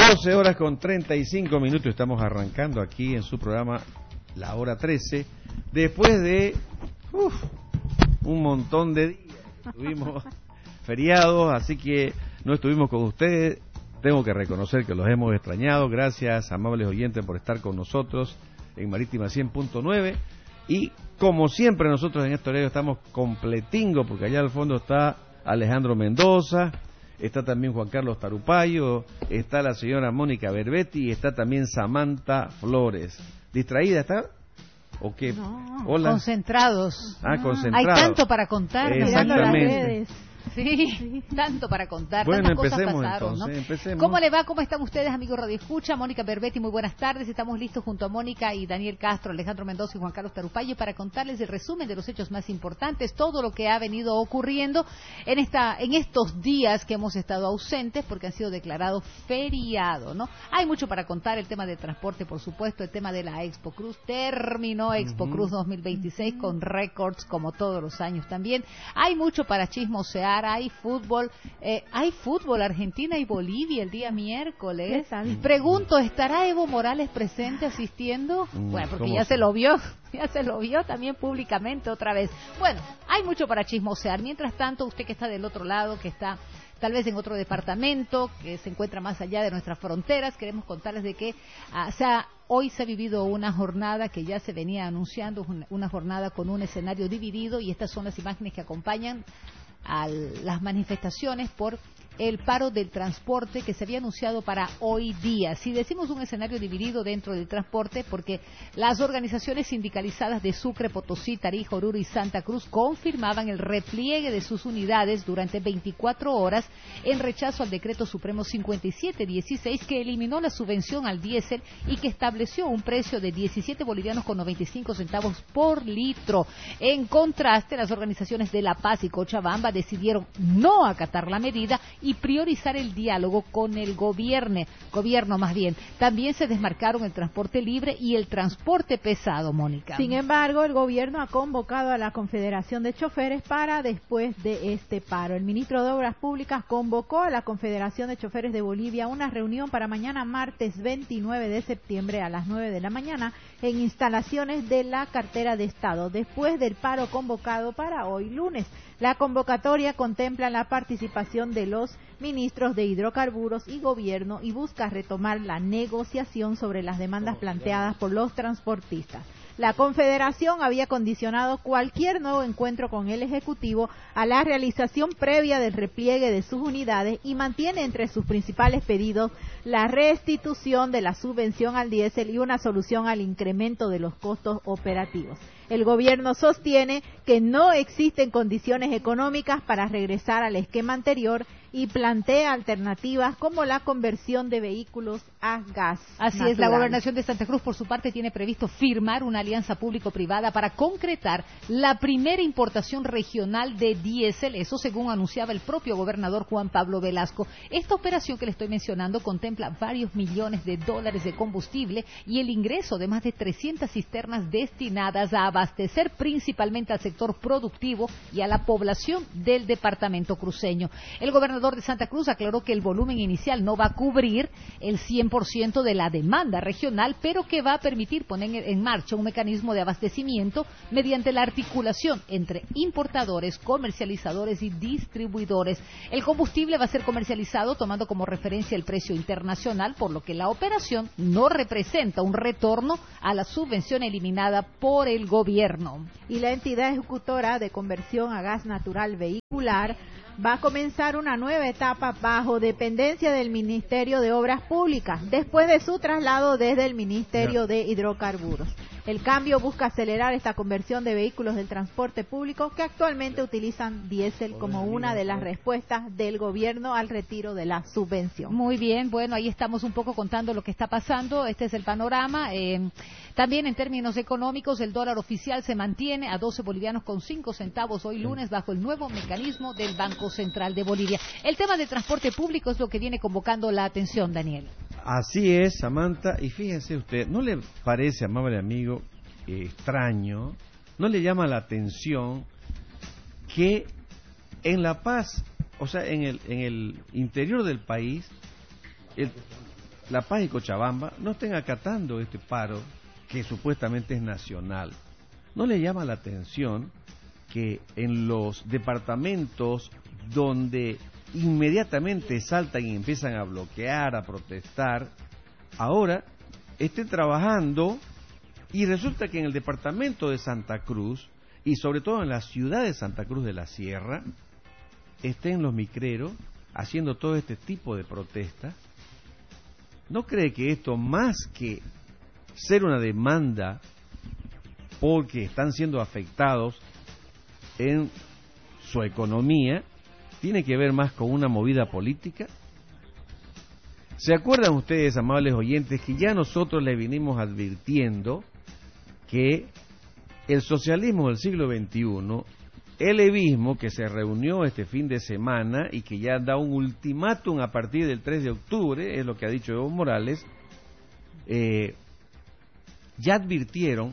12 horas con 35 minutos, estamos arrancando aquí en su programa La Hora 13, después de un montón de días. Tuvimos feriados, así que no estuvimos con ustedes. Tengo que reconocer que los hemos extrañado. Gracias, amables oyentes, por estar con nosotros en Marítima 100.9. Y como siempre nosotros en este horario estamos completingo, porque allá al fondo está Alejandro Mendoza, está también Juan Carlos Tarupayo, está la señora Mónica Berbetti y está también Samantha Flores. ¿Distraída está? ¿O qué? No, hola. Concentrados. Concentrados. Hay tanto para contar. Exactamente. Mirando las redes. Sí, tanto para contar. Bueno, tantas empecemos cosas pasaron, entonces, ¿no? empecemos. ¿Cómo le va? ¿Cómo están ustedes, amigos Radio Escucha? Mónica Berbetti, muy buenas tardes. Estamos listos junto a Mónica y Daniel Castro, Alejandro Mendoza y Juan Carlos Tarupayo para contarles el resumen de los hechos más importantes, todo lo que ha venido ocurriendo en estos días que hemos estado ausentes porque han sido declarados feriados, ¿no? Hay mucho para contar, el tema del transporte, por supuesto, el tema de la Expo Cruz. Terminó Expo Cruz 2026 con récords como todos los años también. Hay mucho para chismosear, hay fútbol. Hay fútbol, Argentina y Bolivia el día miércoles. Pregunto, ¿estará Evo Morales presente asistiendo? Bueno, porque ya se lo vio también públicamente otra vez. Bueno, hay mucho para chismosear. Mientras tanto, usted que está del otro lado, que está tal vez en otro departamento, que se encuentra más allá de nuestras fronteras, queremos contarles de que hoy se ha vivido una jornada que ya se venía anunciando, una jornada con un escenario dividido, y estas son las imágenes que acompañan a las manifestaciones por el paro del transporte que se había anunciado para hoy día. Si decimos un escenario dividido dentro del transporte, porque las organizaciones sindicalizadas de Sucre, Potosí, Tarija, Oruro y Santa Cruz confirmaban el repliegue de sus unidades durante 24 horas en rechazo al decreto supremo 5716 que eliminó la subvención al diésel y que estableció un precio de 17 bolivianos con 95 centavos por litro. En contraste, las organizaciones de La Paz y Cochabamba decidieron no acatar la medida y priorizar el diálogo con el gobierno más bien. También se desmarcaron el transporte libre y el transporte pesado, Mónica. Sin embargo, el gobierno ha convocado a la Confederación de Choferes para después de este paro. El ministro de Obras Públicas convocó a la Confederación de Choferes de Bolivia a una reunión para mañana martes 29 de septiembre a las 9 de la mañana en instalaciones de la cartera de Estado, después del paro convocado para hoy lunes. La convocatoria contempla la participación de los ministros de hidrocarburos y gobierno y busca retomar la negociación sobre las demandas planteadas por los transportistas. La Confederación había condicionado cualquier nuevo encuentro con el Ejecutivo a la realización previa del repliegue de sus unidades y mantiene entre sus principales pedidos la restitución de la subvención al diésel y una solución al incremento de los costos operativos. El gobierno sostiene que no existen condiciones económicas para regresar al esquema anterior y plantea alternativas como la conversión de vehículos a gas. Así natural. Es, la Gobernación de Santa Cruz, por su parte, tiene previsto firmar una alianza público-privada para concretar la primera importación regional de diésel, eso según anunciaba el propio gobernador Juan Pablo Velasco. Esta operación que le estoy mencionando contempla varios millones de dólares de combustible y el ingreso de más de 300 cisternas destinadas a abastecer principalmente al sector productivo y a la población del departamento cruceño. El gobernador de Santa Cruz aclaró que el volumen inicial no va a cubrir el 100% de la demanda regional, pero que va a permitir poner en marcha un mecanismo de abastecimiento mediante la articulación entre importadores, comercializadores y distribuidores. El combustible va a ser comercializado tomando como referencia el precio internacional, por lo que la operación no representa un retorno a la subvención eliminada por el gobierno. Y la entidad ejecutora de conversión a gas natural vehicular va a comenzar una nueva etapa bajo dependencia del Ministerio de Obras Públicas, después de su traslado desde el Ministerio de Hidrocarburos. El cambio busca acelerar esta conversión de vehículos del transporte público que actualmente utilizan diésel como una de las respuestas del gobierno al retiro de la subvención. Muy bien, bueno, ahí estamos un poco contando lo que está pasando. Este es el panorama. También en términos económicos, el dólar oficial se mantiene a 12 bolivianos con 5 centavos hoy lunes bajo el nuevo mecanismo del Banco Central de Bolivia. El tema del transporte público es lo que viene convocando la atención, Daniel. Así es, Samantha, y fíjense usted, ¿no le parece, amable amigo, extraño, no le llama la atención que en La Paz, o sea, en el interior del país, La Paz y Cochabamba no estén acatando este paro que supuestamente es nacional. ¿No le llama la atención que en los departamentos donde inmediatamente saltan y empiezan a bloquear, a protestar, ahora estén trabajando, y resulta que en el departamento de Santa Cruz, y sobre todo en la ciudad de Santa Cruz de la Sierra, estén los micreros haciendo todo este tipo de protestas? ¿No cree que esto, más que ser una demanda porque están siendo afectados en su economía, tiene que ver más con una movida política? ¿Se acuerdan ustedes, amables oyentes, que ya nosotros les vinimos advirtiendo que el socialismo del siglo XXI, el levismo que se reunió este fin de semana y que ya da un ultimátum a partir del 3 de octubre, es lo que ha dicho Evo Morales, ya advirtieron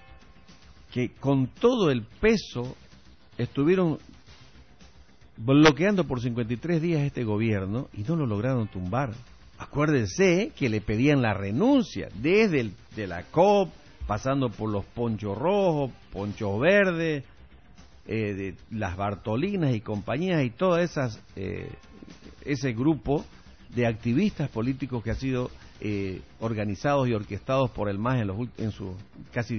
que con todo el peso estuvieron bloqueando por 53 días este gobierno y no lo lograron tumbar. Acuérdense que le pedían la renuncia desde de la COP, pasando por los ponchos rojos, ponchos verdes, de las Bartolinas y compañías, y todas esas ese grupo de activistas políticos que ha sido organizados y orquestados por el MAS en sus casi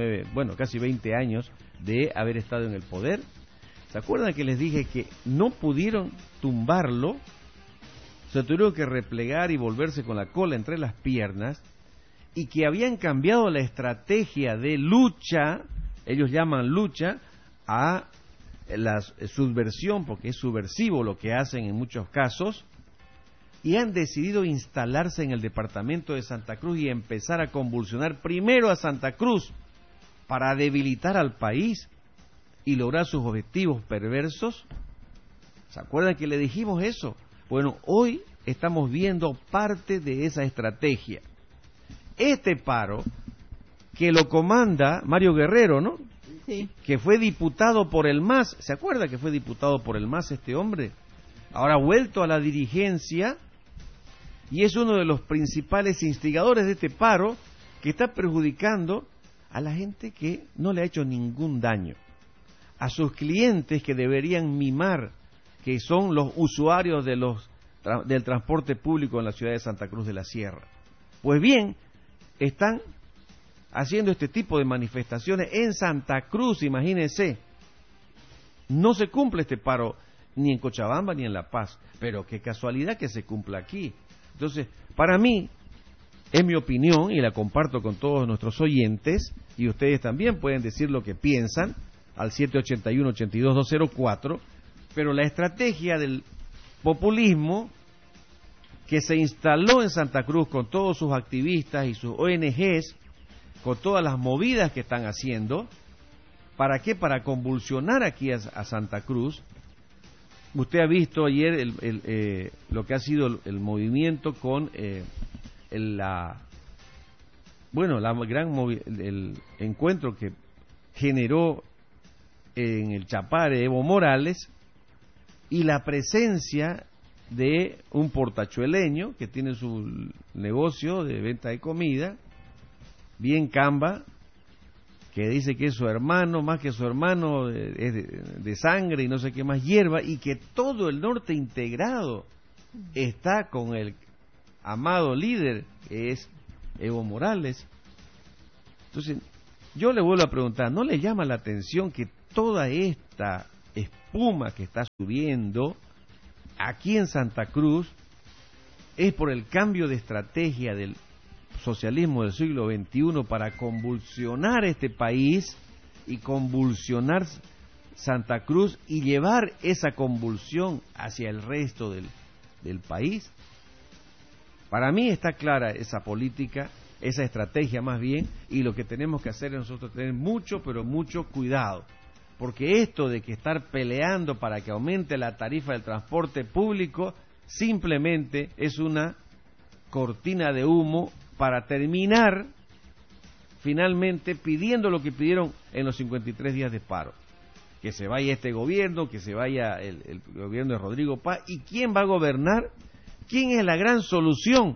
20 años de haber estado en el poder. ¿Se acuerdan que les dije que no pudieron tumbarlo? Se tuvieron que replegar y volverse con la cola entre las piernas, y que habían cambiado la estrategia de lucha, ellos llaman lucha, a la subversión, porque es subversivo lo que hacen en muchos casos, y han decidido instalarse en el departamento de Santa Cruz y empezar a convulsionar primero a Santa Cruz para debilitar al país y lograr sus objetivos perversos. ¿Se acuerdan que le dijimos eso? Bueno, hoy estamos viendo parte de esa estrategia. Este paro, que lo comanda Mario Guerrero, ¿no? Sí. Que fue diputado por el MAS. ¿Se acuerda que fue diputado por el MAS este hombre? Ahora ha vuelto a la dirigencia y es uno de los principales instigadores de este paro, que está perjudicando a la gente que no le ha hecho ningún daño, a sus clientes que deberían mimar, que son los usuarios del transporte público en la ciudad de Santa Cruz de la Sierra. Pues bien, están haciendo este tipo de manifestaciones en Santa Cruz, imagínense. No se cumple este paro ni en Cochabamba ni en La Paz, pero qué casualidad que se cumpla aquí. Entonces, para mí, es mi opinión y la comparto con todos nuestros oyentes, y ustedes también pueden decir lo que piensan al 781-82204, pero la estrategia del populismo que se instaló en Santa Cruz con todos sus activistas y sus ONGs, con todas las movidas que están haciendo, ¿para qué? Para convulsionar aquí a Santa Cruz. Usted ha visto ayer lo que ha sido el movimiento con el encuentro que generó en el Chapare Evo Morales, y la presencia de un portachueleño que tiene su negocio de venta de comida, bien camba, que dice que es su hermano, más que su hermano, es de sangre y no sé qué más, hierba, y que todo el norte integrado está con el amado líder, que es Evo Morales. Entonces, yo le vuelvo a preguntar, ¿no le llama la atención que toda esta espuma que está subiendo aquí en Santa Cruz es por el cambio de estrategia del socialismo del siglo XXI para convulsionar este país y convulsionar Santa Cruz y llevar esa convulsión hacia el resto del país? Para mí está clara esa política, esa estrategia más bien, y lo que tenemos que hacer es nosotros tener mucho, pero mucho cuidado, porque esto de que estar peleando para que aumente la tarifa del transporte público simplemente es una cortina de humo para terminar finalmente pidiendo lo que pidieron en los 53 días de paro: que se vaya este gobierno, que se vaya el gobierno de Rodrigo Paz. ¿Y quién va a gobernar? ¿Quién es la gran solución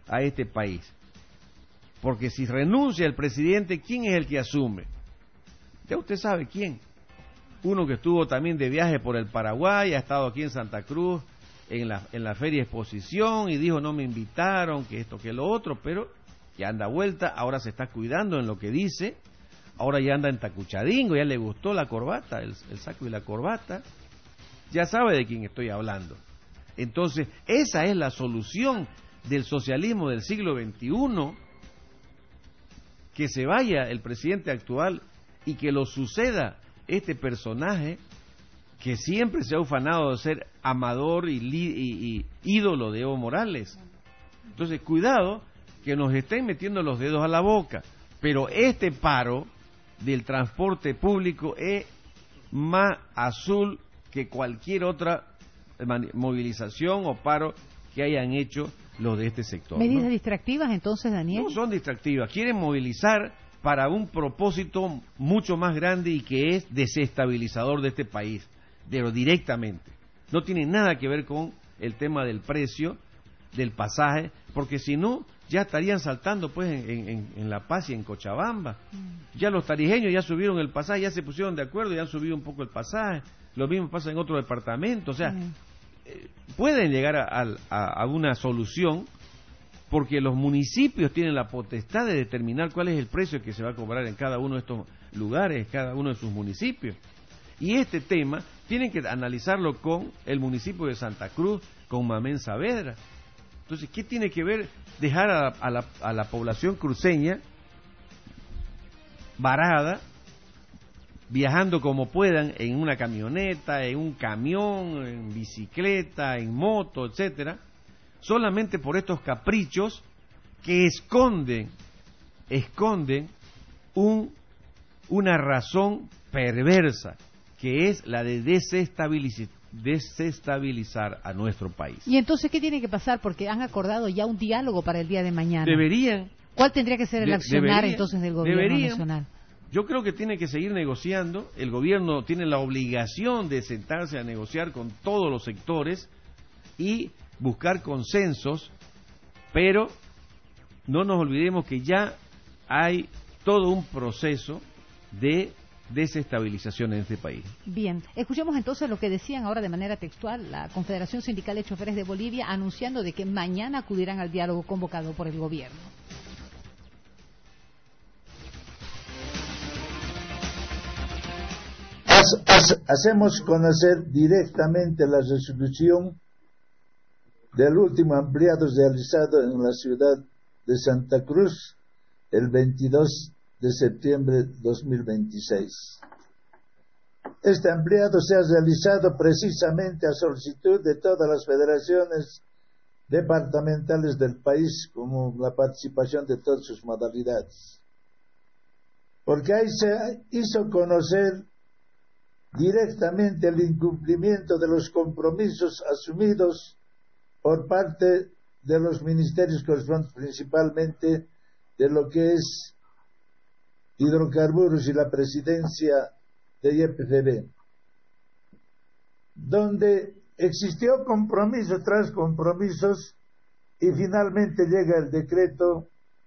a este país. Porque si renuncia el presidente, ¿quién es el que asume? Ya usted sabe quién. Uno que estuvo también de viaje por el Paraguay, ha estado aquí en Santa Cruz, en la Feria Exposición, y dijo no me invitaron, que esto, que lo otro, pero ya anda vuelta, ahora se está cuidando en lo que dice, ahora ya anda en tacuchadingo, ya le gustó la corbata, el saco y la corbata, ya sabe de quién estoy hablando. Entonces, esa es la solución del socialismo del siglo XXI, que se vaya el presidente actual y que lo suceda este personaje que siempre se ha ufanado de ser amador y ídolo de Evo Morales. Entonces, cuidado que nos estén metiendo los dedos a la boca, pero este paro del transporte público es más azul que cualquier otra movilización o paro que hayan hecho los de este sector. ¿Medidas distractivas entonces, Daniel? No son distractivas, quieren movilizar para un propósito mucho más grande y que es desestabilizador de este país, pero directamente. No tiene nada que ver con el tema del precio del pasaje, porque si no, ya estarían saltando pues en La Paz y en Cochabamba. Ya los tarijeños ya subieron el pasaje, ya se pusieron de acuerdo, ya han subido un poco el pasaje. Lo mismo pasa en otro departamento, o sea, pueden llegar a una solución, porque los municipios tienen la potestad de determinar cuál es el precio que se va a cobrar en cada uno de estos lugares, cada uno de sus municipios. Y este tema tienen que analizarlo con el municipio de Santa Cruz, con Mamén Saavedra. Entonces, ¿qué tiene que ver dejar a la población cruceña varada, viajando como puedan en una camioneta, en un camión, en bicicleta, en moto, etcétera, solamente por estos caprichos que esconden una razón perversa, que es la de desestabilizar a nuestro país? ¿Y entonces qué tiene que pasar? Porque han acordado ya un diálogo para el día de mañana. Deberían. ¿Cuál tendría que ser el accionar entonces del gobierno nacional? Yo creo que tiene que seguir negociando. El gobierno tiene la obligación de sentarse a negociar con todos los sectores y buscar consensos, pero no nos olvidemos que ya hay todo un proceso de desestabilización en este país. Bien, escuchemos entonces lo que decían ahora de manera textual la Confederación Sindical de Choferes de Bolivia, anunciando de que mañana acudirán al diálogo convocado por el gobierno. Hacemos conocer directamente la resolución del último ampliado realizado en la ciudad de Santa Cruz el 22 de septiembre de 2026. Este ampliado se ha realizado precisamente a solicitud de todas las federaciones departamentales del país, como la participación de todas sus modalidades. Porque ahí se hizo conocer directamente el incumplimiento de los compromisos asumidos por parte de los ministerios correspondientes, principalmente de lo que es hidrocarburos y la presidencia de YPFB, donde existió compromiso tras compromisos y finalmente llega el decreto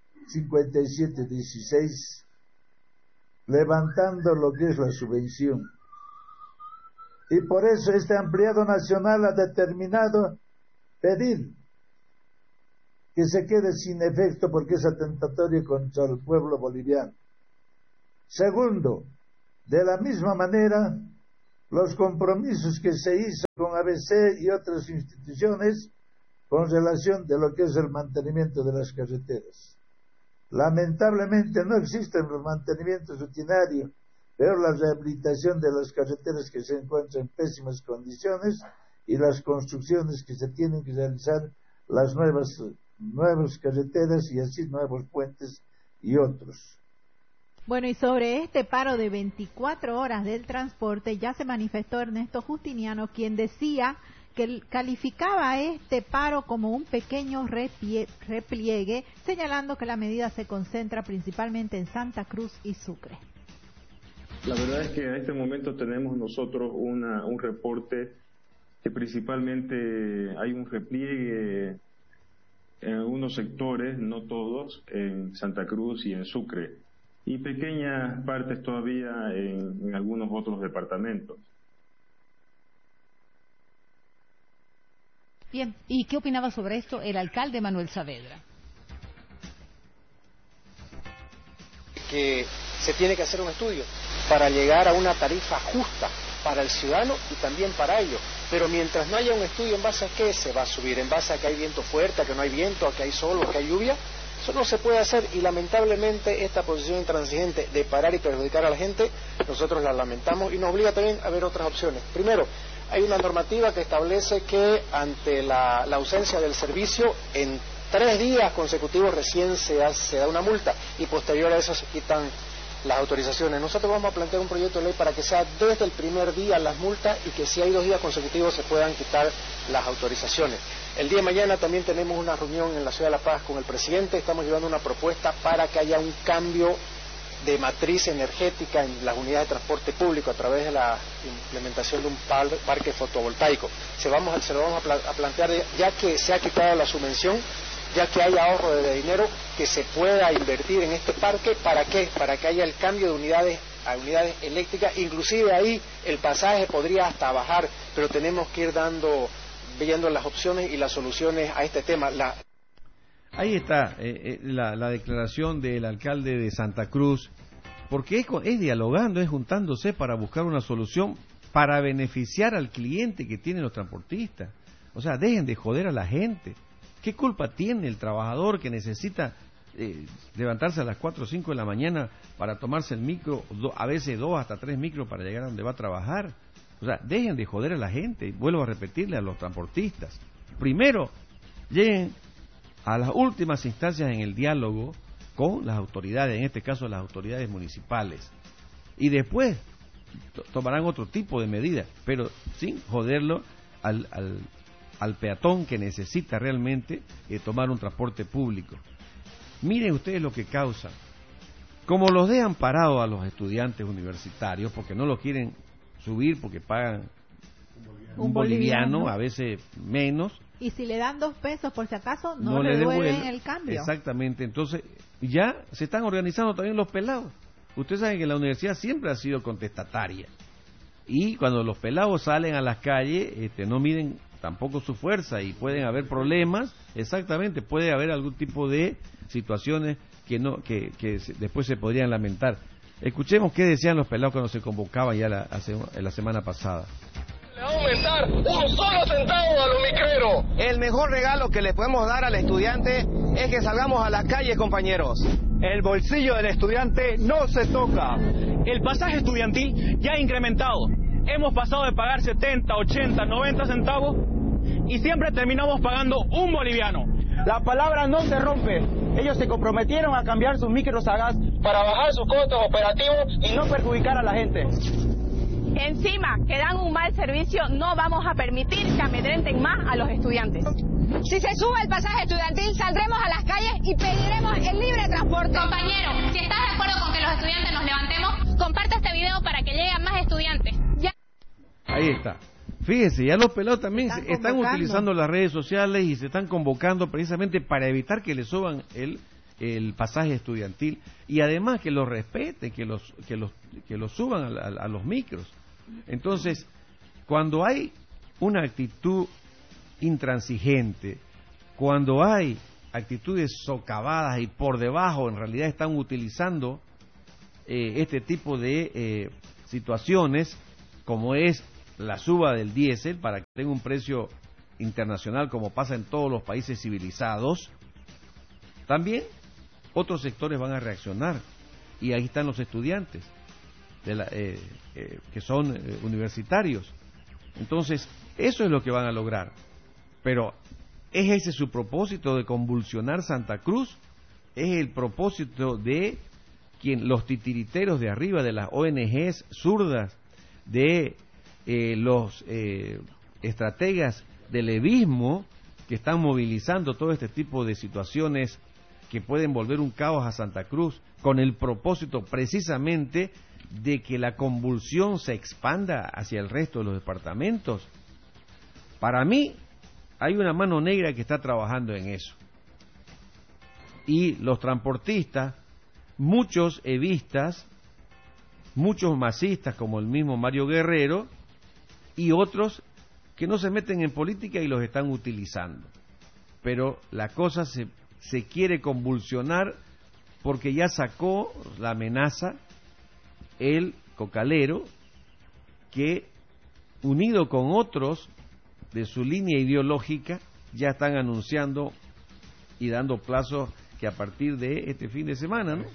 5716 levantando lo que es la subvención. Y por eso este ampliado nacional ha determinado pedir que se quede sin efecto porque es atentatorio contra el pueblo boliviano. Segundo, de la misma manera, los compromisos que se hizo con ABC y otras instituciones con relación de lo que es el mantenimiento de las carreteras. Lamentablemente no existe el mantenimiento rutinario, pero la rehabilitación de las carreteras que se encuentran en pésimas condiciones y las construcciones que se tienen que realizar, las nuevas carreteras y así nuevos puentes y otros. Bueno, y sobre este paro de 24 horas del transporte ya se manifestó Ernesto Justiniano, quien decía que calificaba este paro como un pequeño repliegue, señalando que la medida se concentra principalmente en Santa Cruz y Sucre. La verdad es que a este momento tenemos nosotros un reporte que principalmente hay un repliegue. Uno algunos sectores, no todos, en Santa Cruz y en Sucre, y pequeñas partes todavía en algunos otros departamentos. Bien, ¿y qué opinaba sobre esto el alcalde Manuel Saavedra? Que se tiene que hacer un estudio para llegar a una tarifa justa para el ciudadano y también para ellos. Pero mientras no haya un estudio en base a qué se va a subir, en base a que hay viento fuerte, a que no hay viento, a que hay sol, a que hay lluvia, eso no se puede hacer y lamentablemente esta posición intransigente de parar y perjudicar a la gente, nosotros la lamentamos y nos obliga también a ver otras opciones. Primero, hay una normativa que establece que ante la ausencia del servicio, en 3 días consecutivos recién se da una multa y posterior a eso se quitan las autorizaciones. Nosotros vamos a plantear un proyecto de ley para que sea desde el primer día las multas y que si hay 2 días consecutivos se puedan quitar las autorizaciones. El día de mañana también tenemos una reunión en la Ciudad de La Paz con el presidente, estamos llevando una propuesta para que haya un cambio de matriz energética en las unidades de transporte público a través de la implementación de un parque fotovoltaico. Se lo vamos a plantear ya que se ha quitado la subvención, ya que hay ahorro de dinero, que se pueda invertir en este parque. ¿Para qué? Para que haya el cambio de unidades a unidades eléctricas, inclusive ahí el pasaje podría hasta bajar, pero tenemos que ir viendo las opciones y las soluciones a este tema. Ahí está la declaración del alcalde de Santa Cruz, porque es dialogando, es juntándose para buscar una solución para beneficiar al cliente que tienen los transportistas. O sea, dejen de joder a la gente. ¿Qué culpa tiene el trabajador que necesita levantarse a las 4 o 5 de la mañana para tomarse el micro, a veces 2 hasta 3 micros para llegar a donde va a trabajar? O sea, dejen de joder a la gente. Y vuelvo a repetirle a los transportistas. Primero, lleguen a las últimas instancias en el diálogo con las autoridades, en este caso las autoridades municipales. Y después tomarán otro tipo de medidas, pero sin joderlo al peatón que necesita realmente tomar un transporte público. Miren ustedes lo que causa. Como los dejan parados a los estudiantes universitarios, porque no los quieren subir, porque pagan un boliviano, a veces menos. Y si le dan 2 pesos por si acaso, no le devuelven el cambio. Exactamente, entonces ya se están organizando también los pelados. Ustedes saben que la universidad siempre ha sido contestataria. Y cuando los pelados salen a las calles, no miden tampoco su fuerza y pueden haber problemas. Exactamente, puede haber algún tipo de situaciones que después se podrían lamentar. Escuchemos qué decían los pelados cuando se convocaban ya la semana pasada. Le va a aumentar 1 solo centavo a los micreros. El mejor regalo que le podemos dar al estudiante es que salgamos a las calles, compañeros. El bolsillo del estudiante no se toca. El pasaje estudiantil ya ha incrementado. Hemos pasado de pagar 70, 80, 90 centavos y siempre terminamos pagando un boliviano. La palabra no se rompe. Ellos se comprometieron a cambiar sus micros a gas para bajar sus costos operativos y no perjudicar a la gente. Encima, que dan un mal servicio, no vamos a permitir que amedrenten más a los estudiantes. Si se sube el pasaje estudiantil, saldremos a las calles y pediremos el libre transporte. Compañero, si estás de acuerdo con que los estudiantes nos levantemos, comparte este video para que lleguen más estudiantes. Ya. Ahí está. Fíjese, ya los pelados también están utilizando las redes sociales y se están convocando precisamente para evitar que le suban el pasaje estudiantil y además que lo respeten, que los suban a los micros. Entonces, cuando hay una actitud intransigente, cuando hay actitudes socavadas y por debajo en realidad están utilizando este tipo de situaciones, como es la suba del diésel para que tenga un precio internacional como pasa en todos los países civilizados, también otros sectores van a reaccionar y ahí están los estudiantes que son universitarios. Entonces eso es lo que van a lograr, pero ¿es ese su propósito de convulsionar Santa Cruz? ¿Es el propósito de los titiriteros de arriba, de las ONGs zurdas, de los estrategas del levismo que están movilizando todo este tipo de situaciones que pueden volver un caos a Santa Cruz con el propósito precisamente de que la convulsión se expanda hacia el resto de los departamentos? Para mí hay una mano negra que está trabajando en eso y los transportistas, muchos evistas, muchos masistas como el mismo Mario Guerrero y otros que no se meten en política y los están utilizando. Pero la cosa se quiere convulsionar porque ya sacó la amenaza el cocalero, que unido con otros de su línea ideológica ya están anunciando y dando plazo que a partir de este fin de semana, ¿no?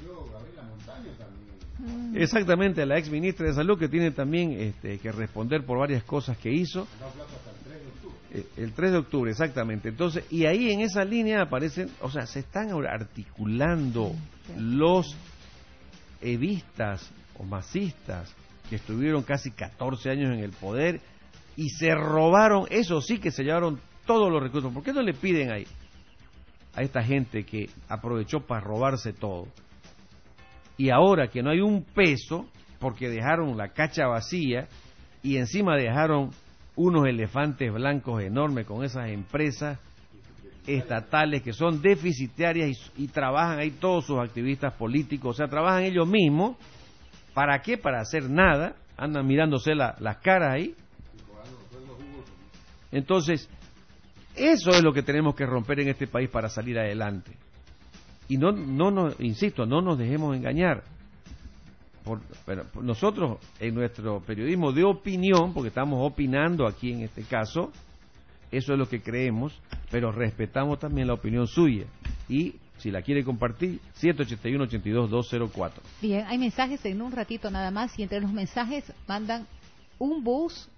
Exactamente, la ex ministra de Salud, que tiene también que responder por varias cosas que hizo. El 3 de octubre, exactamente. Entonces, y ahí en esa línea aparecen, o sea, se están articulando los evistas o masistas que estuvieron casi 14 años en el poder y se robaron, eso sí que se llevaron todos los recursos. ¿Por qué no le piden ahí a esta gente que aprovechó para robarse todo? Y ahora que no hay un peso, porque dejaron la cacha vacía y encima dejaron unos elefantes blancos enormes con esas empresas estatales que son deficitarias y trabajan ahí todos sus activistas políticos, o sea, trabajan ellos mismos. ¿Para qué? Para hacer nada, andan mirándose las caras ahí. Entonces, eso es lo que tenemos que romper en este país para salir adelante. Y insisto, no nos dejemos engañar. Pero nosotros, en nuestro periodismo de opinión, porque estamos opinando aquí en este caso, eso es lo que creemos, pero respetamos también la opinión suya. Y si la quiere compartir, 781-82-204. Bien, hay mensajes en un ratito nada más, y entre los mensajes mandan un bus,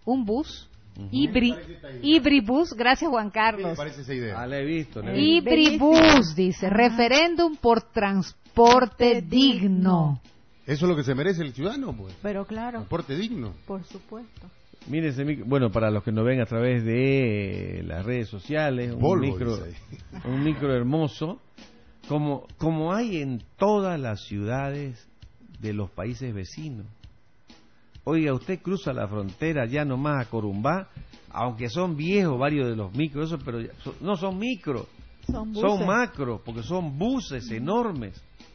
Ibribus, gracias Juan Carlos. ¿Qué le parece esa idea? La he visto. Ibribus, dice, referéndum por transporte digno. Eso es lo que se merece el ciudadano, pues. Pero claro. Transporte digno. Por supuesto. Mírense, bueno, para los que nos ven a través de las redes sociales, un micro hermoso, como hay en todas las ciudades de los países vecinos. Oiga, usted cruza la frontera ya nomás a Corumbá, aunque son viejos varios de los micros, pero no son micros, son macros, porque son buses enormes.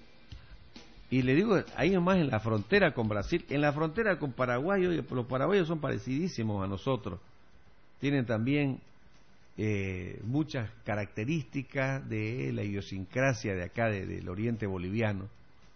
Y le digo, ahí nomás en la frontera con Brasil, en la frontera con Paraguay, oye, los paraguayos son parecidísimos a nosotros. Tienen también muchas características de la idiosincrasia de acá, del oriente boliviano.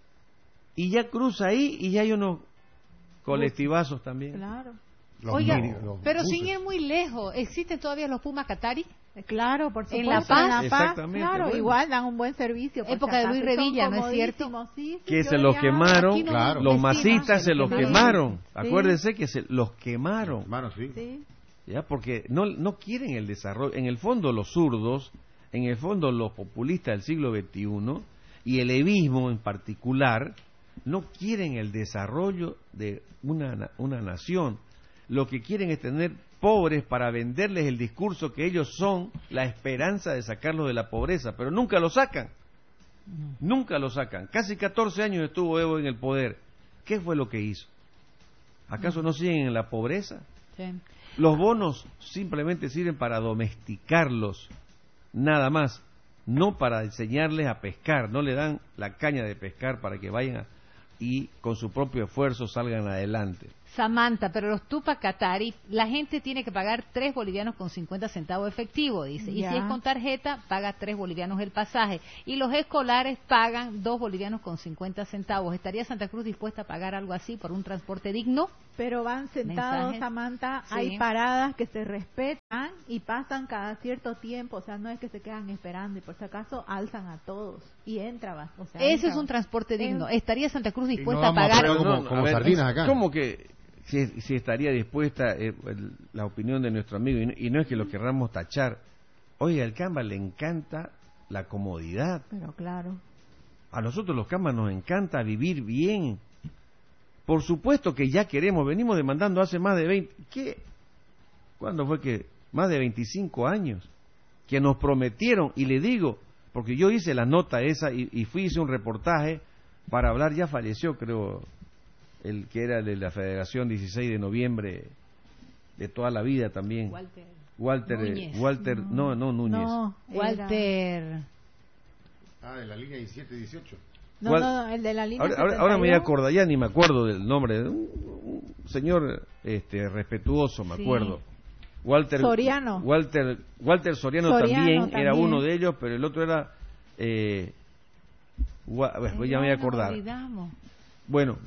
Y ya cruza ahí y ya hay unos colectivazos también. Claro. Oiga, pero sin ir muy lejos, ¿existen todavía los Pumas Qatari? Claro, por supuesto. En La Paz. En La Paz, exactamente, claro, bueno. Igual dan un buen servicio. Época de Luis Revilla, ¿no es cierto? Sí, que se los quemaron, claro. Los masistas se los quemaron. Acuérdense que se los quemaron. Sí. Ya, porque no quieren el desarrollo. En el fondo los zurdos, en el fondo los populistas del siglo XXI y el evismo en particular no quieren el desarrollo de una nación. Lo que quieren es tener pobres para venderles el discurso que ellos son la esperanza de sacarlos de la pobreza, pero nunca lo sacan. Nunca lo sacan. Casi 14 años estuvo Evo en el poder. ¿Qué fue lo que hizo? ¿Acaso no siguen en la pobreza? Sí. Los bonos simplemente sirven para domesticarlos, nada más, no para enseñarles a pescar. No le dan la caña de pescar para que vayan y con su propio esfuerzo salgan adelante. Samantha, pero los Tupac Katari, la gente tiene que pagar 3 bolivianos con 50 centavos efectivo, dice. Y si es con tarjeta, paga 3 bolivianos el pasaje. Y los escolares pagan 2 bolivianos con 50 centavos. ¿Estaría Santa Cruz dispuesta a pagar algo así por un transporte digno? Pero van sentados, ¿Mensajes? Samantha, Sí. hay paradas que se respetan y pasan cada cierto tiempo, o sea, no es que se quedan esperando y por si acaso alzan a todos y entra, o sea, Ese es un transporte digno. ¿Estaría Santa Cruz dispuesta no a pagar? como sardinas acá. ¿Cómo que si estaría dispuesta la opinión de nuestro amigo? Y no es que lo querramos tachar. Oye, al Camba le encanta la comodidad. Pero claro. A nosotros los Cambas nos encanta vivir bien. Por supuesto que ya queremos, venimos demandando hace más de 20... ¿Qué? ¿Cuándo fue que? Más de 25 años. Que nos prometieron, y le digo, porque yo hice la nota esa y hice un reportaje para hablar, ya falleció creo, el que era de la Federación 16 de noviembre de toda la vida también. Walter Núñez. No, Núñez. No, Walter. De la línea 17-18. No, el de la línea ahora me voy a acordar, ya ni me acuerdo del nombre, un señor respetuoso, me acuerdo. Walter Soriano. Walter Soriano también era uno de ellos, pero el otro era... ya me voy a acordar. Bueno,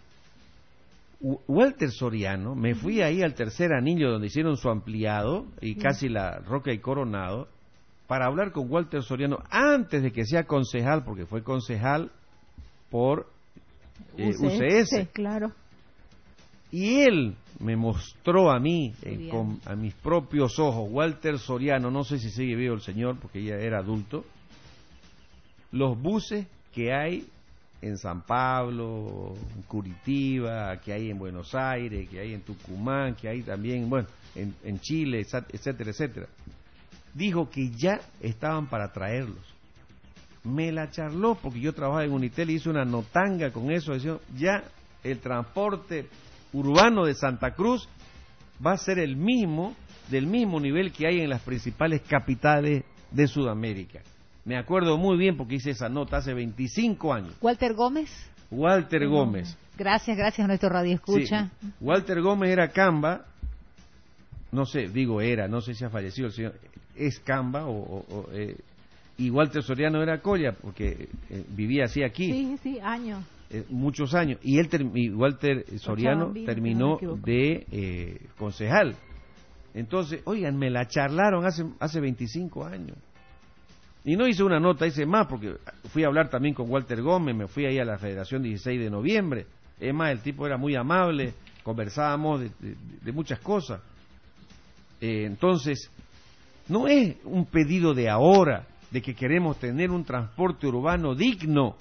Walter Soriano, me fui ahí al Tercer Anillo donde hicieron su ampliado y casi la Roca y Coronado para hablar con Walter Soriano antes de que sea concejal, porque fue concejal por UCS. Claro. Y él me mostró a mí, a mis propios ojos, Walter Soriano, no sé si sigue vivo el señor porque ya era adulto, los buses que hay en San Pablo, en Curitiba, que hay en Buenos Aires, que hay en Tucumán, que hay también, bueno, en Chile, etcétera, etcétera. Dijo que ya estaban para traerlos. Me la charló porque yo trabajaba en Unitel y hice una notanga con eso, decía, ya el transporte urbano de Santa Cruz va a ser el mismo, del mismo nivel que hay en las principales capitales de Sudamérica. Me acuerdo muy bien porque hice esa nota hace 25 años. ¿Walter Gómez? Walter Gómez. Gracias a nuestro Radio Escucha. Sí. Walter Gómez era Camba, no sé, no sé si ha fallecido el señor, es Camba y Walter Soriano era Colla porque vivía así aquí. Sí, años. Muchos años. Y Walter Soriano terminó de concejal. Entonces, oigan, me la charlaron hace 25 años. Y no hice una nota, hice más, porque fui a hablar también con Walter Gómez, me fui ahí a la Federación 16 de noviembre. Es más, el tipo era muy amable, conversábamos de muchas cosas. Entonces, no es un pedido de ahora, de que queremos tener un transporte urbano digno.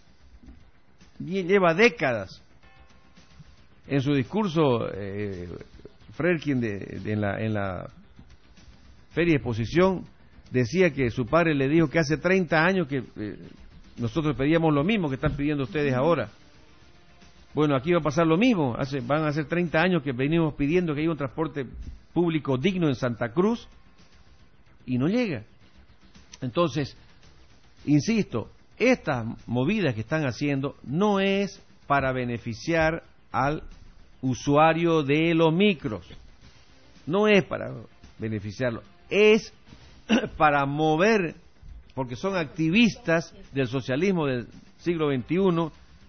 Lleva décadas. En su discurso, Fredkin en la Feria de Exposición decía que su padre le dijo que hace 30 años que nosotros pedíamos lo mismo que están pidiendo ustedes ahora. Bueno, aquí va a pasar lo mismo. Van a ser 30 años que venimos pidiendo que haya un transporte público digno en Santa Cruz y no llega. Entonces, insisto, estas movidas que están haciendo no es para beneficiar al usuario de los micros. No es para beneficiarlo. Es para mover, porque son activistas del socialismo del siglo XXI,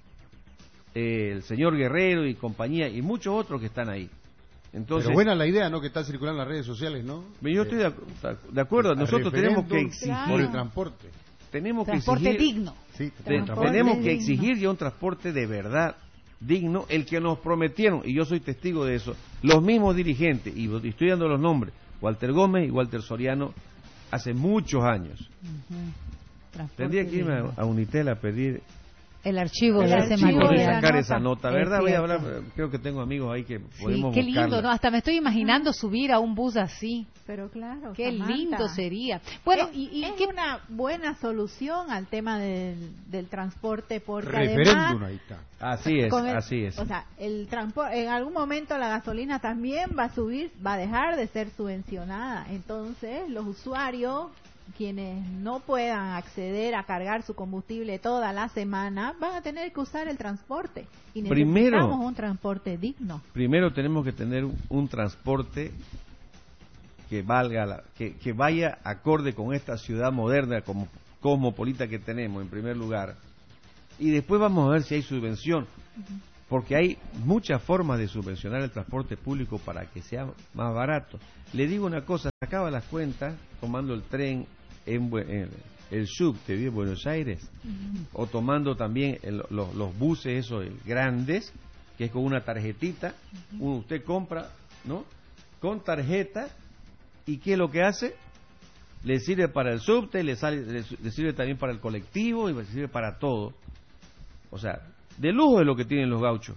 el señor Guerrero y compañía, y muchos otros que están ahí. Entonces, pero buena la idea, ¿no?, que está circulando en las redes sociales, ¿no? Yo estoy de acuerdo, nosotros tenemos que exigir por el transporte. Tenemos que transporte exigir, digno. Sí, tenemos que exigir ya un transporte de verdad digno, el que nos prometieron, y yo soy testigo de eso, los mismos dirigentes, y estoy dando los nombres, Walter Gómez y Walter Soriano, hace muchos años. Tendría que irme a Unitel a pedir el archivo de ese material. De sacar esa nota, ¿verdad? Voy a hablar, creo que tengo amigos ahí que podemos qué lindo, buscarla. ¿no? Hasta me estoy imaginando subir a un bus así. Pero claro, qué Samantha, lindo sería. Bueno, y es una buena solución al tema del transporte, porque referéndum, además, ahí está. Así es. O sea, el transporte, en algún momento la gasolina también va a subir, va a dejar de ser subvencionada. Entonces, los usuarios, quienes no puedan acceder a cargar su combustible toda la semana, van a tener que usar el transporte. Y necesitamos un transporte digno. Primero tenemos que tener un transporte que valga, que vaya acorde con esta ciudad moderna como cosmopolita que tenemos, en primer lugar. Y después vamos a ver si hay subvención, porque hay muchas formas de subvencionar el transporte público para que sea más barato. Le digo una cosa, sacaba las cuentas tomando el tren en el subte de Buenos Aires, o tomando también los buses esos grandes, que es con una tarjetita, usted compra, ¿no?, con tarjeta, y ¿qué es lo que hace? Le sirve para el subte, le sirve también para el colectivo, y le sirve para todo. O sea, de lujo es lo que tienen los gauchos.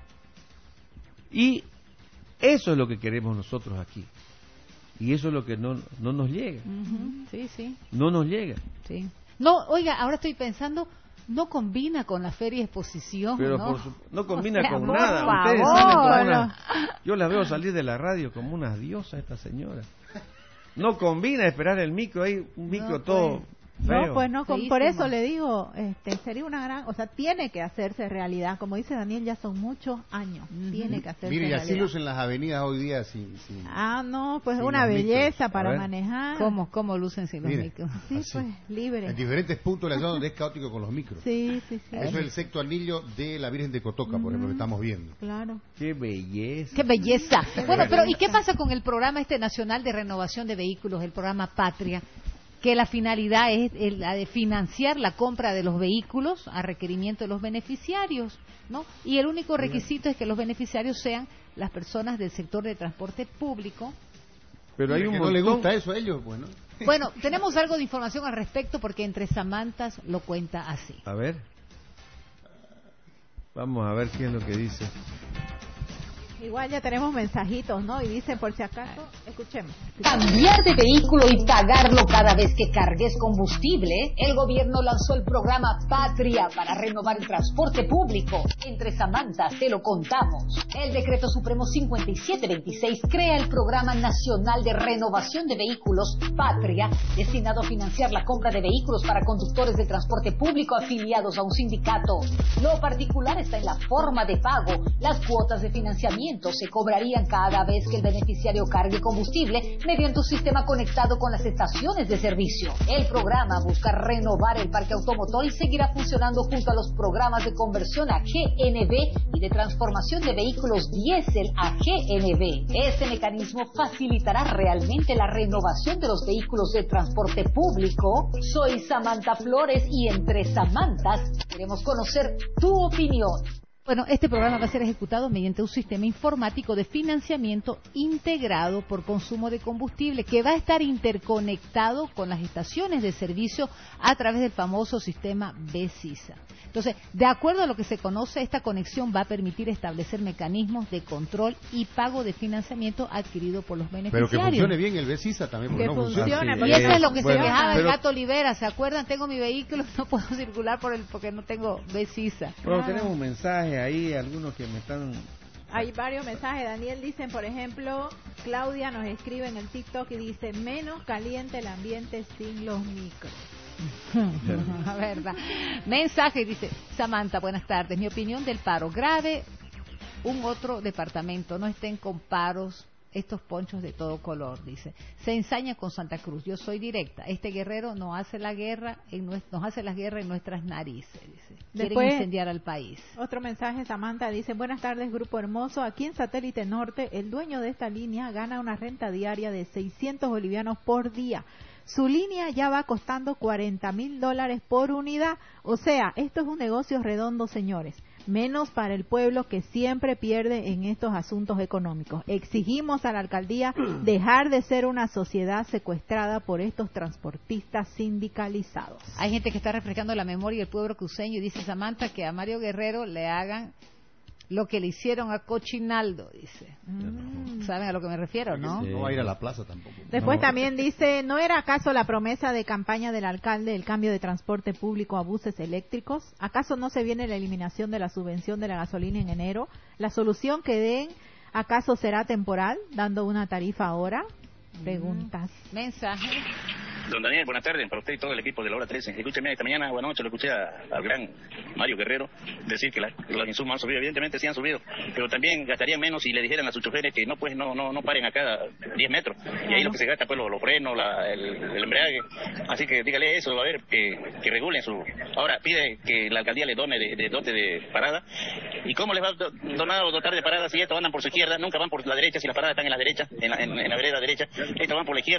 Y eso es lo que queremos nosotros aquí. Y eso es lo que no nos llega. Sí. No nos llega. Sí. No, oiga, ahora estoy pensando, no combina con la feria de exposición, pero ¿no? No combina con por nada. favor. Ustedes salen como una... Yo las veo salir de la radio como unas diosas, esta señora. No combina esperar el micro, hay un micro todo No, pues no, por Feísimo. eso le digo, sería una gran, o sea, tiene que hacerse realidad. Como dice Daniel, ya son muchos años, tiene que hacerse Mire, y realidad. así lucen las avenidas hoy día sin Ah, no, pues sin una los belleza micros. para A ver. manejar. ¿Cómo lucen sin los Mire. micros? Sí, Así. pues, libre. En diferentes puntos de la zona donde es caótico con los micros. Sí, sí, sí. Eso es el sexto anillo de la Virgen de Cotoca, por ejemplo, que estamos viendo. Claro. Qué belleza. ¡Qué belleza! Bueno, pero ¿y qué pasa con el programa nacional de renovación de vehículos, el programa Patria? Que la finalidad es la de financiar la compra de los vehículos a requerimiento de los beneficiarios, ¿no? Y el único requisito es que los beneficiarios sean las personas del sector de transporte público. Pero hay un que montón... no le gusta eso a ellos, bueno. Bueno, tenemos algo de información al respecto porque Entre Samantas lo cuenta así. A ver. Vamos a ver qué es lo que dice. Igual ya tenemos mensajitos, ¿no? Y dicen, por si acaso, escuchemos. Cambiar de vehículo y pagarlo cada vez que cargues combustible. El gobierno lanzó el programa Patria para renovar el transporte público. Entre Samantas te lo contamos. El Decreto Supremo 5726 crea el Programa Nacional de Renovación de Vehículos Patria, destinado a financiar la compra de vehículos para conductores de transporte público afiliados a un sindicato. Lo particular está en la forma de pago. Las cuotas de financiamiento se cobrarían cada vez que el beneficiario cargue combustible mediante un sistema conectado con las estaciones de servicio. El programa busca renovar el parque automotor y seguirá funcionando junto a los programas de conversión a GNV y de transformación de vehículos diésel a GNV. Este mecanismo facilitará realmente la renovación de los vehículos de transporte público. Soy Samantha Flores y Entre Samantas queremos conocer tu opinión. Bueno, este programa va a ser ejecutado mediante un sistema informático de financiamiento integrado por consumo de combustible que va a estar interconectado con las estaciones de servicio a través del famoso sistema BESISA. Entonces, de acuerdo a lo que se conoce, esta conexión va a permitir establecer mecanismos de control y pago de financiamiento adquirido por los beneficiarios. Pero que funcione bien el BESISA también, porque Que no funciona. funcione, Y eso es lo que Bueno, se quejaba el pero- Gato Olivera, ¿se acuerdan? Tengo mi vehículo, no puedo circular porque no tengo BESISA. Bueno, tenemos un mensaje ahí, algunos que me están... Hay varios mensajes. Daniel dicen, por ejemplo, Claudia nos escribe en el TikTok y dice, menos caliente el ambiente sin los micros. La verdad. Mensaje, dice Samantha, buenas tardes. Mi opinión del paro grave, un otro departamento, no estén con paros estos ponchos de todo color, dice. Se ensaña con Santa Cruz, yo soy directa. Este guerrero nos hace la guerra en nuestras narices, dice. Quieren Después, incendiar al país. Otro mensaje, Samantha dice, buenas tardes, grupo hermoso. Aquí en Satélite Norte, el dueño de esta línea gana una renta diaria de 600 bolivianos por día. Su línea ya va costando $40,000 por unidad. O sea, esto es un negocio redondo, señores. Menos para el pueblo que siempre pierde en estos asuntos económicos. Exigimos a la alcaldía dejar de ser una sociedad secuestrada por estos transportistas sindicalizados. Hay gente que está refrescando la memoria del pueblo cruceño y dice Samantha que a Mario Guerrero le hagan lo que le hicieron a Cochinaldo, dice. ¿Saben a lo que me refiero, no? No va a ir a la plaza tampoco. Después No. también dice, ¿no era acaso la promesa de campaña del alcalde el cambio de transporte público a buses eléctricos? ¿Acaso no se viene la eliminación de la subvención de la gasolina en enero? ¿La solución que den acaso será temporal, dando una tarifa ahora? Preguntas. Mensaje. Don Daniel, buenas tardes, para usted y todo el equipo de la hora 13. Escúcheme, esta mañana, buenas noches, lo escuché al gran Mario Guerrero decir que los insumos han subido. Evidentemente sí han subido, pero también gastarían menos si le dijeran a sus choferes que no paren a cada 10 metros. Y ahí lo que se gasta, pues, los frenos, el embrague. Así que dígale eso, a ver, que regulen su... Ahora, pide que la alcaldía le done de dote de parada. ¿Y cómo les va a dotar de parada si estos andan por su izquierda? Nunca van por la derecha, si las paradas están en la derecha, en la vereda derecha. Estos van por la izquierda.